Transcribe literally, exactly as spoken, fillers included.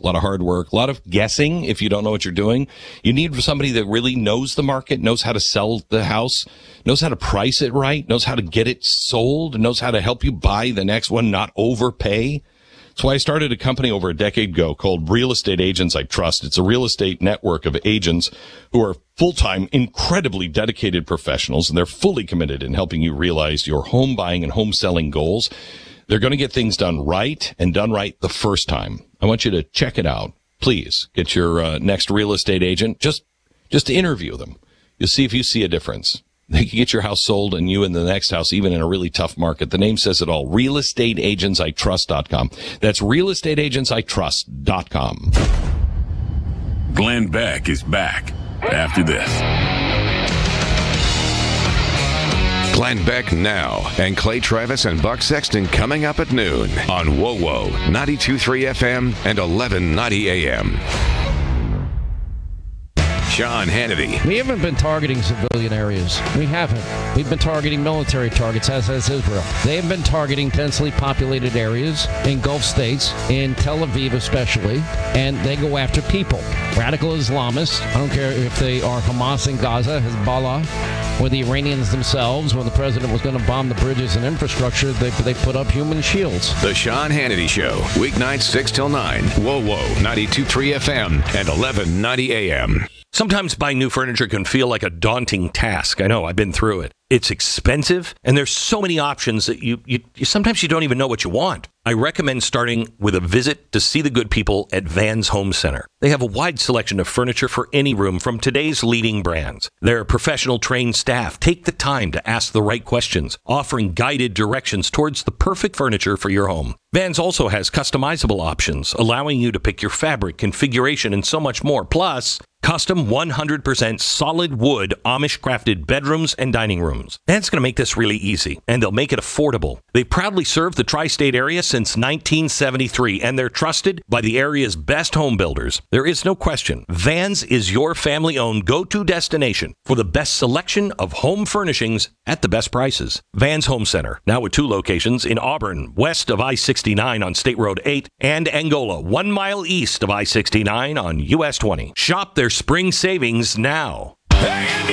a lot of hard work, a lot of guessing if you don't know what you're doing. You need somebody that really knows the market, knows how to sell the house, knows how to price it right, knows how to get it sold, knows how to help you buy the next one, not overpay. That's why I started a company over a decade ago called Real Estate Agents I Trust. It's a real estate network of agents who are full-time, incredibly dedicated professionals, and they're fully committed in helping you realize your home buying and home selling goals. They're going to get things done right and done right the first time. I want you to check it out. Please get your uh, next real estate agent. Just, just interview them. You'll see if you see a difference. They can get your house sold and you in the next house, even in a really tough market. The name says it all. real estate agents I trust dot com. That's real estate agents I trust dot com. Glenn Beck is back after this. Glenn Beck now, and Clay Travis and Buck Sexton coming up at noon on W O W O ninety-two point three F M and eleven ninety A M. Sean Hannity. We haven't been targeting civilian areas. We haven't. We've been targeting military targets, as has Israel. They have been targeting densely populated areas in Gulf states, in Tel Aviv especially, and they go after people. Radical Islamists, I don't care if they are Hamas in Gaza, Hezbollah, or the Iranians themselves. When the president was going to bomb the bridges and infrastructure, they, they put up human shields. The Sean Hannity Show, weeknights six till nine, W O W O ninety-two point three F M and eleven ninety A M. Sometimes buying new furniture can feel like a daunting task. I know, I've been through it. It's expensive, and there's so many options that you, you, you sometimes you don't even know what you want. I recommend starting with a visit to see the good people at Vans Home Center. They have a wide selection of furniture for any room from today's leading brands. Their professional trained staff take the time to ask the right questions, offering guided directions towards the perfect furniture for your home. Vans also has customizable options, allowing you to pick your fabric, configuration, and so much more. Plus, custom one hundred percent solid wood Amish crafted bedrooms and dining rooms. Vans going to make this really easy, and they'll make it affordable. They proudly serve the tri-state area since nineteen seventy-three, and they're trusted by the area's best home builders. There is no question. Vans is your family-owned go-to destination for the best selection of home furnishings at the best prices. Vans Home Center, now with two locations in Auburn, west of I sixty-nine on State Road eight, and Angola, one mile east of I sixty-nine on U S twenty. Shop their spring savings now. Hey,